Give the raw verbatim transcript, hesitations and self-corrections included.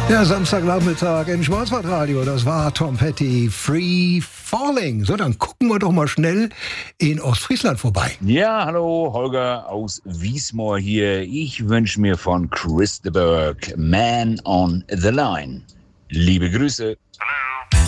Ja, Samstagnachmittag im Schwarzwaldradio, das war Tom Petty, Free Falling. So, dann gucken wir doch mal schnell in Ostfriesland vorbei. Ja, hallo, Holger aus Wiesmoor hier. Ich wünsche mir von Chris de Burgh Man on the Line. Liebe Grüße. Hello.